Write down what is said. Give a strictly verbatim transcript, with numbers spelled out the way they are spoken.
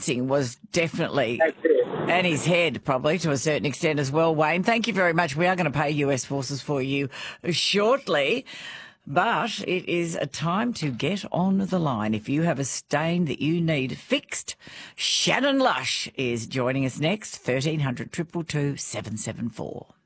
dancing was definitely, That's it. and his head probably to a certain extent as well, Wayne. Thank you very much. We are going to pay U S Forces for you shortly. But it is a time to get on the line. If you have a stain that you need fixed, Shannon Lush is joining us next, thirteen hundred, two two two, seven seven four.